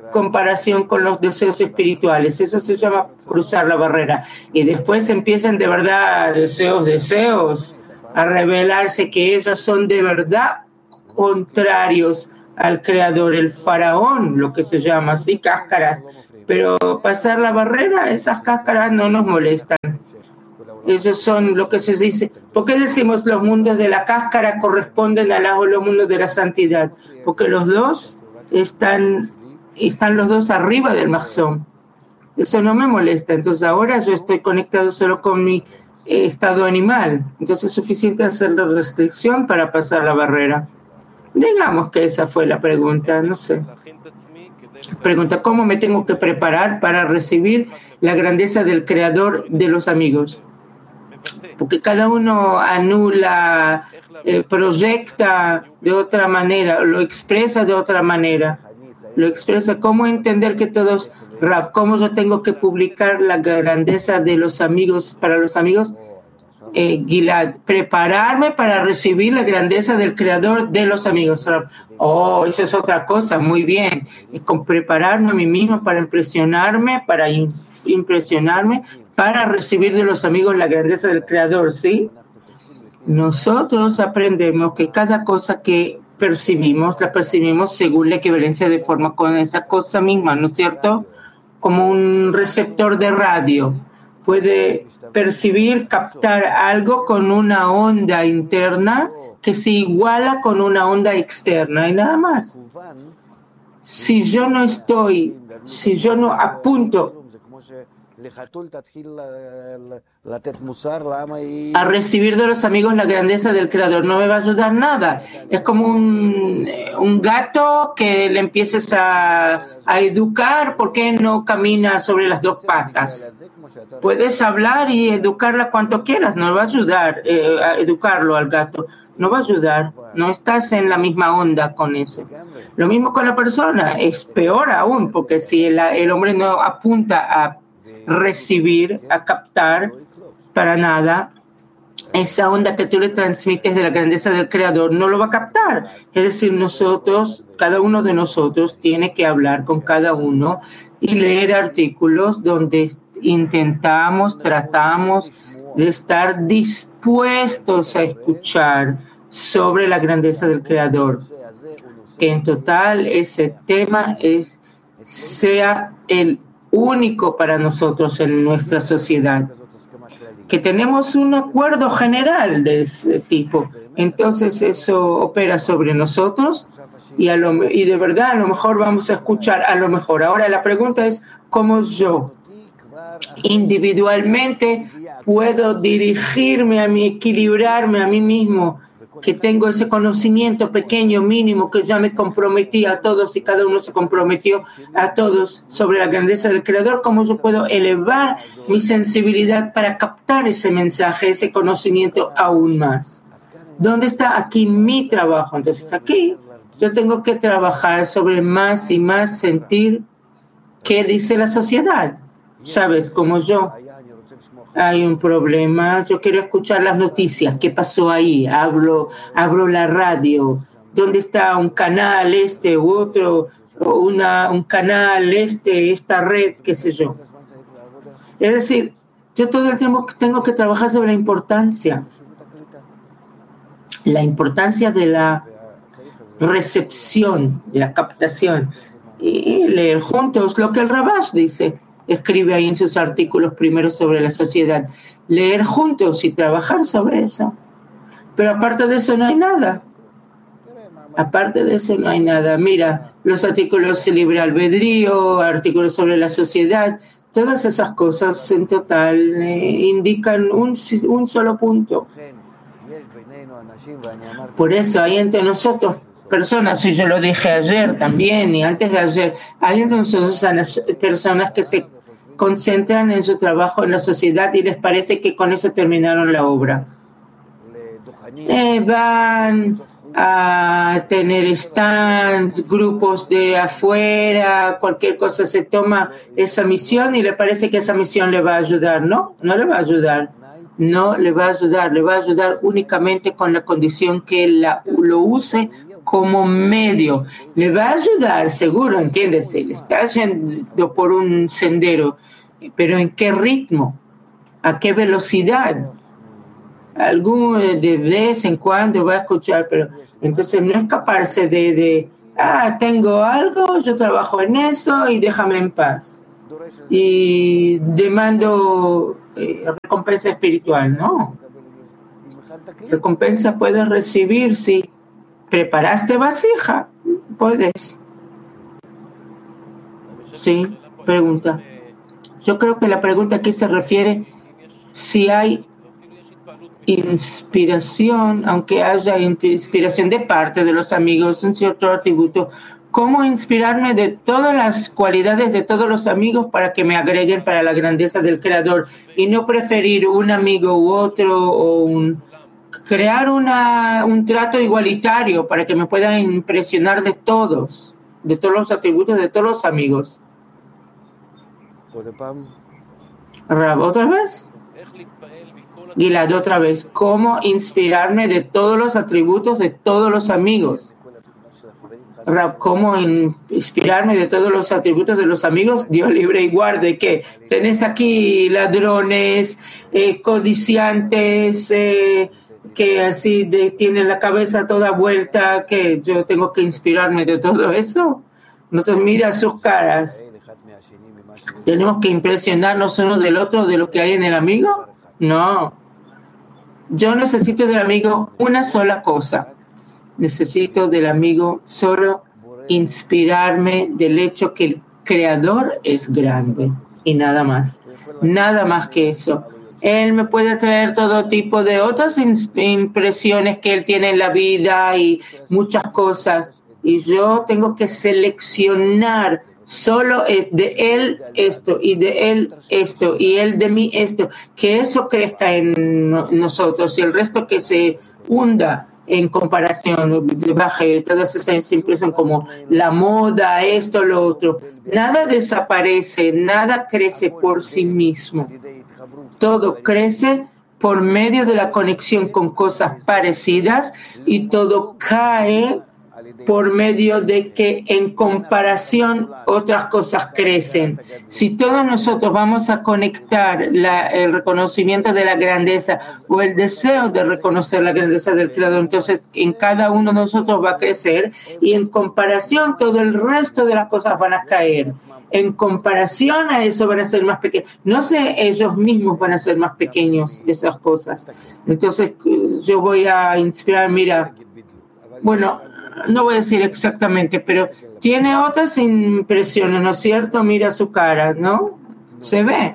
comparación con los deseos espirituales. Eso se llama cruzar la barrera. Y después empiezan de verdad deseos, deseos, a revelarse que ellos son de verdad contrarios al creador, el faraón, lo que se llama así, cáscaras. Pero pasar la barrera, esas cáscaras no nos molestan. Ellos son lo que se dice. ¿Por qué decimos los mundos de la cáscara corresponden a los mundos de la santidad? Porque los dos están, están los dos arriba del Mahzón. Eso no me molesta. Entonces ahora yo estoy conectado solo con mi eh, estado animal. Entonces es suficiente hacer la restricción para pasar la barrera. Digamos que esa fue la pregunta, no sé. Pregunta, ¿cómo me tengo que preparar para recibir la grandeza del creador de los amigos? Porque cada uno anula, eh, proyecta de otra manera, lo expresa de otra manera. Lo expresa, ¿cómo entender que todos, Raf, cómo yo tengo que publicar la grandeza de los amigos para los amigos? Eh, Gilad, prepararme para recibir la grandeza del creador de los amigos. Oh, eso es otra cosa, muy bien. Es con prepararme a mí mismo para impresionarme, para in- impresionarme, para recibir de los amigos la grandeza del creador, ¿sí? Nosotros aprendemos que cada cosa que percibimos, la percibimos según la equivalencia de forma con esa cosa misma, ¿no es cierto? Como un receptor de radio. Puede percibir, captar algo con una onda interna que se iguala con una onda externa y nada más. Si yo no estoy, si yo no apunto a recibir de los amigos la grandeza del creador, no me va a ayudar nada. Es como un, un gato que le empieces a, a educar. ¿Por qué no camina sobre las dos patas? Puedes hablar y educarla cuanto quieras, no va a ayudar eh, a educarlo al gato, no va a ayudar, no estás en la misma onda con eso. Lo mismo con la persona, es peor aún, porque si el, el hombre no apunta a recibir, a captar para nada, esa onda que tú le transmites de la grandeza del creador no lo va a captar. Es decir, nosotros, cada uno de nosotros tiene que hablar con cada uno y leer artículos donde intentamos, tratamos de estar dispuestos a escuchar sobre la grandeza del creador. Que en total ese tema es, sea el único para nosotros en nuestra sociedad. Que tenemos un acuerdo general de ese tipo. Entonces eso opera sobre nosotros y, a lo, y de verdad a lo mejor vamos a escuchar, a lo mejor. Ahora la pregunta es cómo yo individualmente puedo dirigirme a mí, equilibrarme a mí mismo, que tengo ese conocimiento pequeño, mínimo, que ya me comprometí a todos y cada uno se comprometió a todos sobre la grandeza del creador. ¿Cómo yo puedo elevar mi sensibilidad para captar ese mensaje, ese conocimiento aún más? ¿Dónde está aquí mi trabajo? Entonces aquí yo tengo que trabajar sobre más y más sentir qué dice la sociedad. ¿Sabes? Como yo. Hay un problema, yo quiero escuchar las noticias, ¿qué pasó ahí? Hablo, abro la radio, ¿dónde está un canal este u otro, una, un canal este, esta red, qué sé yo? Es decir, yo todo el tiempo tengo que trabajar sobre la importancia, la importancia de la recepción, de la captación, y leer juntos lo que el Rabash dice. Escribe ahí en sus artículos primero sobre la sociedad, leer juntos y trabajar sobre eso. Pero aparte de eso no hay nada. Aparte de eso no hay nada. Mira, los artículos de libre albedrío, artículos sobre la sociedad, todas esas cosas en total eh, indican un, un solo punto. Por eso hay entre nosotros personas, y yo lo dije ayer también y antes de ayer, hay entre nosotros personas que se concentran en su trabajo en la sociedad y les parece que con eso terminaron la obra. Eh, van a tener stands, grupos de afuera, cualquier cosa, se toma esa misión y le parece que esa misión le va a ayudar. No, no le va a ayudar. No le va a ayudar, le va a ayudar únicamente con la condición que él la, lo use como medio. Le va a ayudar, seguro, ¿entiendes? Le está yendo por un sendero, pero ¿en qué ritmo? ¿A qué velocidad? Algún de vez en cuando va a escuchar, pero entonces no escaparse de, de ah, tengo algo, yo trabajo en eso y déjame en paz. Y demando eh, recompensa espiritual, ¿no? Recompensa puedes recibir si preparaste vasija, puedes. Sí, pregunta. Yo creo que la pregunta aquí se refiere si hay inspiración, aunque haya inspiración de parte de los amigos, un cierto atributo. ¿Cómo inspirarme de todas las cualidades de todos los amigos para que me agreguen para la grandeza del Creador y no preferir un amigo u otro o un, crear una, un trato igualitario para que me pueda impresionar de todos, de todos los atributos de todos los amigos? Rab, ¿otra vez? Gilad, otra vez. ¿Cómo inspirarme de todos los atributos de todos los amigos? Rab, ¿cómo inspirarme de todos los atributos de los amigos? Dios libre y guarde. ¿Qué? Tenés aquí ladrones, eh, codiciantes, eh, que así de, tienen la cabeza toda vuelta, que yo tengo que inspirarme de todo eso. Entonces mira sus caras. ¿Tenemos que impresionarnos uno del otro de lo que hay en el amigo? No. Yo necesito del amigo una sola cosa. Necesito del amigo solo inspirarme del hecho que el Creador es grande y nada más. Nada más que eso. Él me puede traer todo tipo de otras impresiones que él tiene en la vida y muchas cosas. Y yo tengo que seleccionar solo de él esto y de él esto y él de mí esto. Que eso crezca en nosotros y el resto que se hunda en comparación, baje todas esas impresiones como la moda, esto, lo otro. Nada desaparece, nada crece por sí mismo. Todo crece por medio de la conexión con cosas parecidas y todo cae por medio de que en comparación otras cosas crecen. Si todos nosotros vamos a conectar la, el reconocimiento de la grandeza o el deseo de reconocer la grandeza del Creador, entonces en cada uno de nosotros va a crecer y en comparación todo el resto de las cosas van a caer. En comparación a eso van a ser más pequeños. No sé, ellos mismos van a ser más pequeños esas cosas. Entonces yo voy a inspirar, mira, bueno, no voy a decir exactamente, pero tiene otras impresiones, ¿no es cierto? Mira su cara, ¿no? Se ve.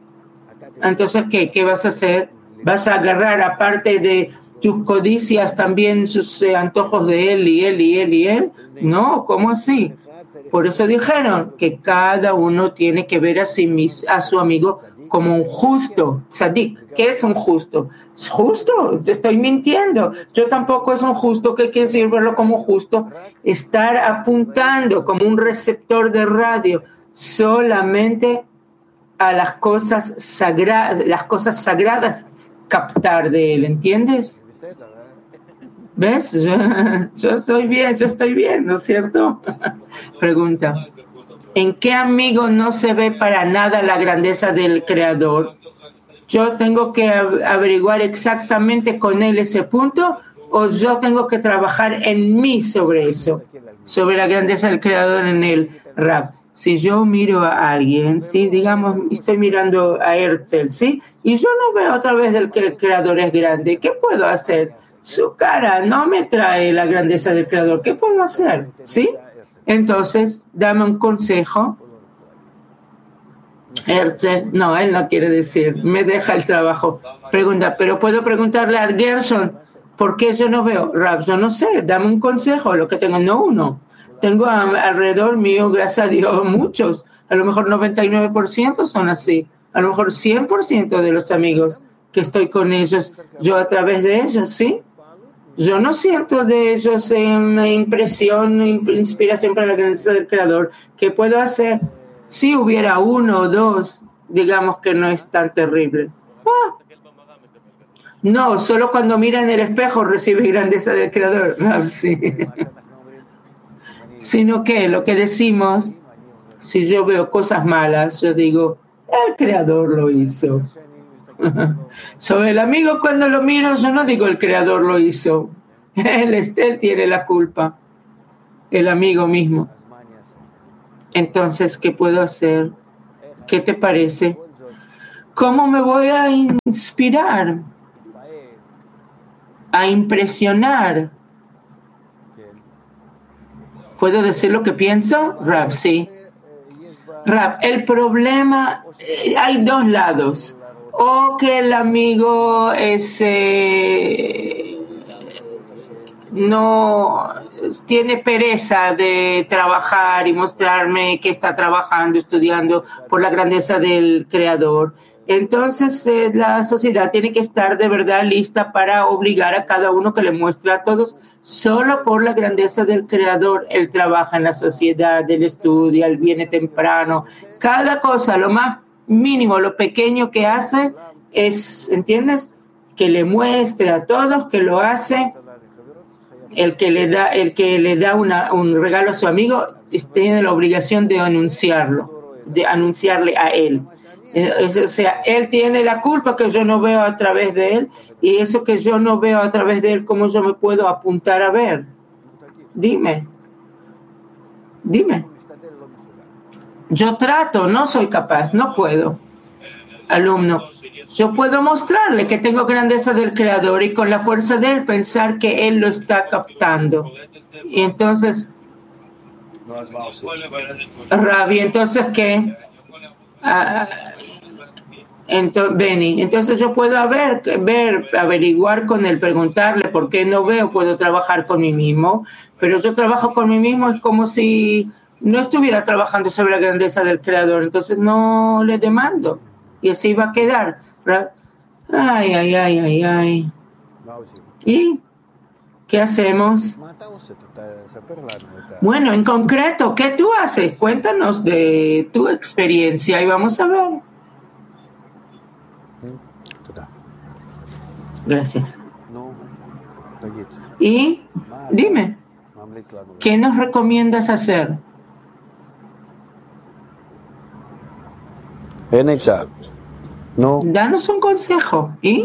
Entonces, ¿qué? ¿Qué vas a hacer? ¿Vas a agarrar, aparte de tus codicias, también sus eh, antojos de él y él y él y él? No, ¿cómo así? Por eso dijeron que cada uno tiene que ver a, sí mis, a su amigo como un justo, tzadik. ¿Qué es un justo? ¿Es justo? Te estoy mintiendo. Yo tampoco es un justo. ¿Qué quiere decir verlo como justo? Estar apuntando como un receptor de radio solamente a las cosas sagradas, las cosas sagradas captar de él, ¿entiendes? ¿Ves? Yo, yo soy bien, yo estoy bien, ¿no es cierto? Pregunta. ¿En qué amigo no se ve para nada la grandeza del Creador? ¿Yo tengo que averiguar exactamente con él ese punto o yo tengo que trabajar en mí sobre eso, sobre la grandeza del Creador en el Rab? Si yo miro a alguien, ¿sí? Digamos, estoy mirando a Herzl, ¿sí? Y yo no veo otra vez del que el Creador es grande, ¿qué puedo hacer? Su cara no me trae la grandeza del Creador, ¿qué puedo hacer? ¿Sí? Entonces, dame un consejo. Herzl, no, él no quiere decir, me deja el trabajo. Pregunta, pero puedo preguntarle a Gershon, ¿por qué yo no veo? Rav, yo no sé, dame un consejo, lo que tengo, no uno. Tengo a, alrededor mío, gracias a Dios, muchos. A lo mejor noventa y nueve por ciento son así. A lo mejor cien por ciento de los amigos que estoy con ellos, yo a través de ellos, ¿sí? Yo no siento de ellos una impresión, inspiración para la grandeza del Creador. ¿Qué puedo hacer? Si hubiera uno o dos, digamos que no es tan terrible. Ah, No, solo cuando mira en el espejo recibe grandeza del Creador. No, sí. Sino que lo que decimos, si yo veo cosas malas, yo digo, el Creador lo hizo. Sobre el amigo, cuando lo miro, yo no digo el Creador lo hizo. Él, él tiene la culpa. El amigo mismo. Entonces, ¿qué puedo hacer? ¿Qué te parece? ¿Cómo me voy a inspirar? A impresionar. ¿Puedo decir lo que pienso? Rav, sí. Rav, el problema, eh, hay dos lados. O que el amigo es, eh, no tiene pereza de trabajar y mostrarme que está trabajando, estudiando por la grandeza del Creador. Entonces eh, la sociedad tiene que estar de verdad lista para obligar a cada uno que le muestre a todos solo por la grandeza del Creador. Él trabaja en la sociedad, él estudia, él viene temprano. Cada cosa, lo más mínimo, lo pequeño que hace es, ¿entiendes? Que le muestre a todos que lo hace. El que le da, el que le da una, un regalo a su amigo tiene la obligación de anunciarlo, de anunciarle a él. O sea, él tiene la culpa que yo no veo a través de él, y eso que yo no veo a través de él, ¿cómo yo me puedo apuntar a ver? Dime. Dime. Yo trato, no soy capaz, no puedo. Alumno, yo puedo mostrarle que tengo grandeza del Creador y con la fuerza de él pensar que él lo está captando. Y entonces, Ravi, ¿entonces qué? Ah, entonces, Benny, entonces yo puedo ver, ver, averiguar con él, preguntarle por qué no veo, puedo trabajar con mí mismo, pero yo trabajo con mí mismo es como si no estuviera trabajando sobre la grandeza del Creador, entonces no le demando y así va a quedar. Ay, ay, ay, ay, ay. ¿Y qué hacemos? Bueno, en concreto, ¿qué tú haces? Cuéntanos de tu experiencia y vamos a ver. Gracias. Y dime, ¿qué nos recomiendas hacer? No. Danos un consejo. ¿Y?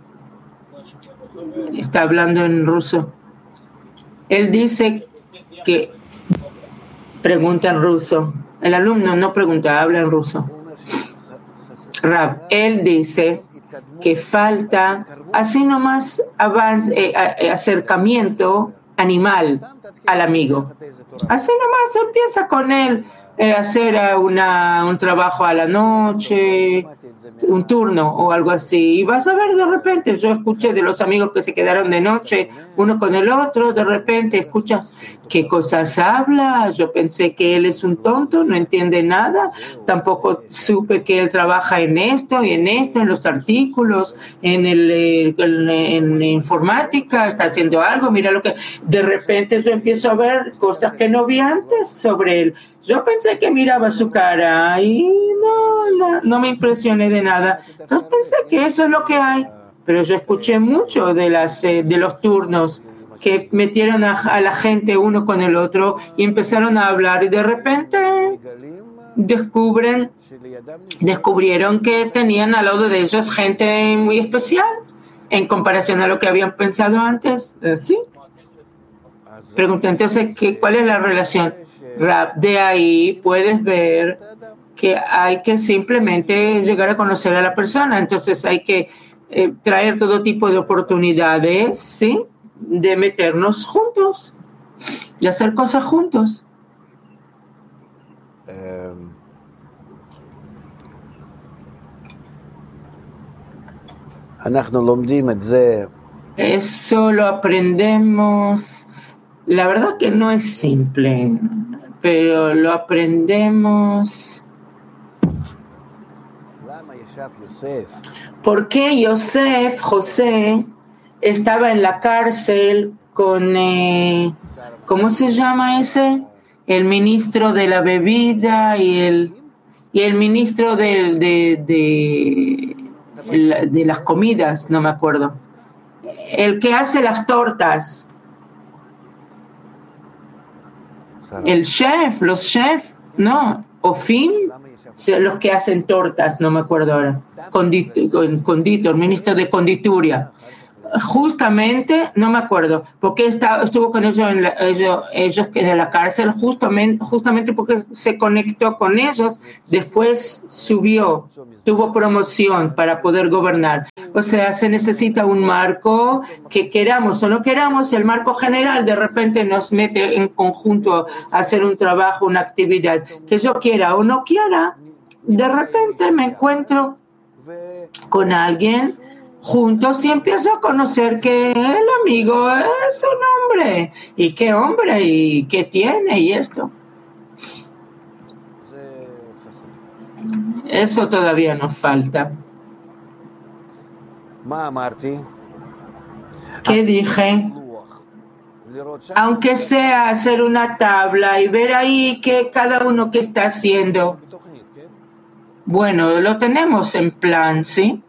Está hablando en ruso. Él dice que pregunta en ruso. El alumno no pregunta, habla en ruso. Rav, él dice que falta así nomás avance, eh, eh, acercamiento animal al amigo. Así nomás empieza con él eh, hacer una, un trabajo a la noche, un turno o algo así, y vas a ver de repente, yo escuché de los amigos que se quedaron de noche uno con el otro, de repente escuchas qué cosas habla, yo pensé que él es un tonto, no entiende nada, tampoco supe que él trabaja en esto y en esto, en los artículos, en el en, en la informática, está haciendo algo, mira lo que, de repente yo empiezo a ver cosas que no vi antes sobre él, yo pensé que miraba su cara y no, no, no me impresioné de nada. Entonces pensé que eso es lo que hay. Pero yo escuché mucho de, las, eh, de los turnos que metieron a, a la gente uno con el otro y empezaron a hablar y de repente descubren, descubrieron que tenían al lado de ellos gente muy especial en comparación a lo que habían pensado antes. ¿Sí? Pregunté entonces, ¿qué, ¿cuál es la relación? De ahí puedes ver que hay que simplemente llegar a conocer a la persona, entonces hay que eh, traer todo tipo de oportunidades, ¿sí? De meternos juntos, de hacer cosas juntos. Um, Eso lo aprendemos. La verdad que no es simple, pero lo aprendemos. ¿Por qué Yosef, José, estaba en la cárcel con, eh, ¿cómo se llama ese? El ministro de la bebida y el, y el ministro del, de, de, de las comidas, no me acuerdo. El que hace las tortas. El chef, los chefs, ¿no? Ofim, los que hacen tortas, no me acuerdo ahora. Conditor, conditor ministro de Condituria. Justamente, no me acuerdo, porque está, estuvo con ellos en la, ellos, ellos en la cárcel, justamente, justamente porque se conectó con ellos, después subió, tuvo promoción para poder gobernar. O sea, se necesita un marco que queramos o no queramos, el marco general de repente nos mete en conjunto a hacer un trabajo, una actividad, que yo quiera o no quiera, de repente me encuentro con alguien juntos y empiezo a conocer que el amigo es un hombre. ¿Y qué hombre? ¿Y qué tiene? Y esto. Eso todavía nos falta. ¿Qué dije? Aunque sea hacer una tabla y ver ahí que cada uno que está haciendo. Bueno, lo tenemos en plan, ¿sí?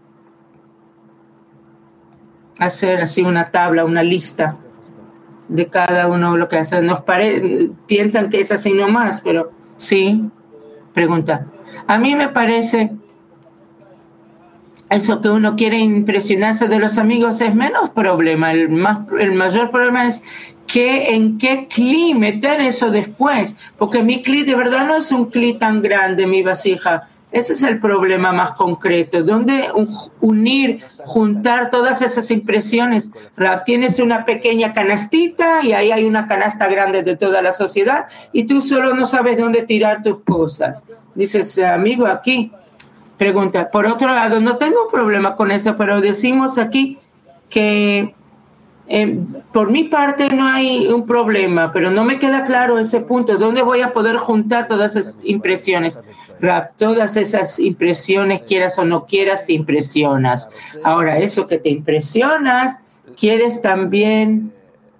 Hacer así una tabla, una lista de cada uno lo que hace. Nos pare... piensan que es así nomás, pero sí. Pregunta. A mí me parece eso que uno quiere impresionarse de los amigos es menos problema. El, más, el mayor problema es que en qué cli meter eso después. Porque mi cli de verdad no es un cli tan grande, mi vasija. Ese es el problema más concreto, donde unir, juntar todas esas impresiones. Tienes una pequeña canastita y ahí hay una canasta grande de toda la sociedad y tú solo no sabes dónde tirar tus cosas. Dices, amigo, aquí. Pregunta, por otro lado, no tengo problema con eso, pero decimos aquí que eh, por mi parte no hay un problema, pero no me queda claro ese punto. ¿Dónde voy a poder juntar todas esas impresiones? Raf, todas esas impresiones, quieras o no quieras, te impresionas. Ahora, eso que te impresionas, quieres también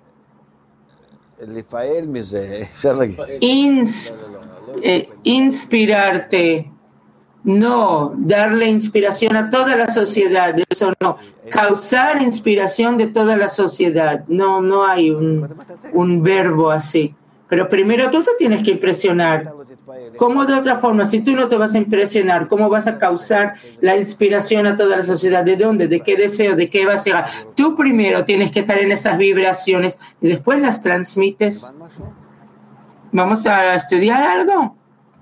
ins, eh, inspirarte. No, darle inspiración a toda la sociedad, eso no. Causar inspiración de toda la sociedad. No, no hay un, un verbo así. Pero primero tú te tienes que impresionar. ¿Cómo de otra forma? Si tú no te vas a impresionar, ¿cómo vas a causar la inspiración a toda la sociedad? ¿De dónde? ¿De qué deseo? ¿De qué vas a llegar? Tú primero tienes que estar en esas vibraciones y después las transmites. ¿Vamos a estudiar algo?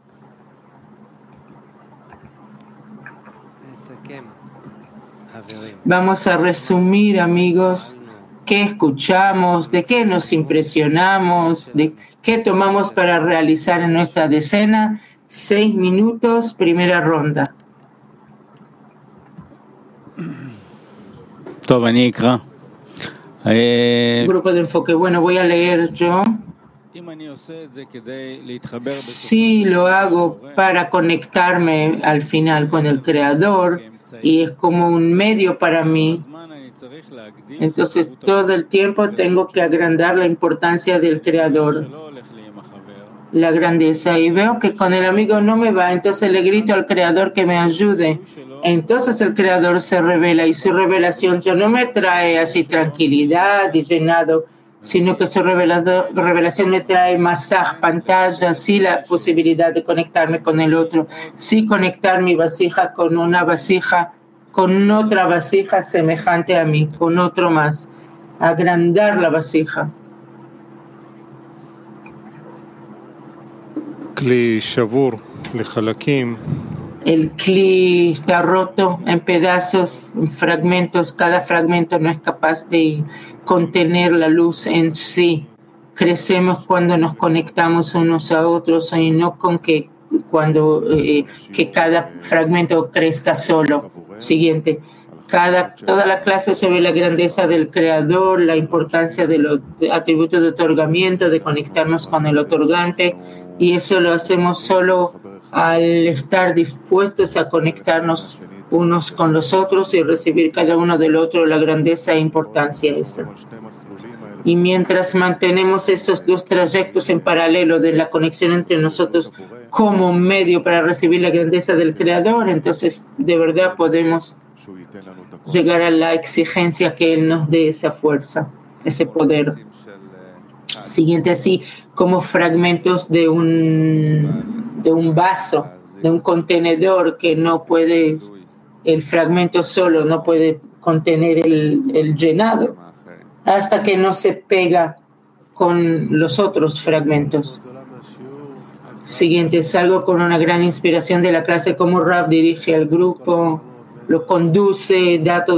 Vamos a resumir, amigos, qué escuchamos, de qué nos impresionamos, de qué tomamos para realizar en nuestra decena. Seis minutos, primera ronda. Grupo de enfoque. Bueno, voy a leer yo. Sí, lo hago para conectarme al final con el Creador y es como un medio para mí. Entonces todo el tiempo tengo que agrandar la importancia del Creador, la grandeza, y veo que con el amigo no me va, entonces le grito al Creador que me ayude. Entonces el Creador se revela y su revelación ya no me trae así tranquilidad y llenado, sino que su revelación me trae masaj, pantalla, sí la posibilidad de conectarme con el otro, sí conectar mi vasija con una vasija, con otra vasija semejante a mí, con otro más, agrandar la vasija. El cli está roto en pedazos, en fragmentos. Cada fragmento no es capaz de contener la luz en sí. Crecemos cuando nos conectamos unos a otros y no con que cuando eh, que cada fragmento crezca solo. Siguiente. Cada, toda la clase sobre la grandeza del Creador, la importancia de los atributos de otorgamiento, de conectarnos con el otorgante, y eso lo hacemos solo al estar dispuestos a conectarnos unos con los otros y recibir cada uno del otro la grandeza e importancia esa. Y mientras mantenemos esos dos trayectos en paralelo de la conexión entre nosotros como medio para recibir la grandeza del Creador, entonces de verdad podemos llegar a la exigencia que Él nos dé esa fuerza, ese poder. Siguiente, así como fragmentos de un, de un vaso, de un contenedor que no puede, el fragmento solo no puede contener el, el llenado, hasta que no se pega con los otros fragmentos. Siguiente, salgo con una gran inspiración de la clase como Rav dirige al grupo, lo conduce, da todo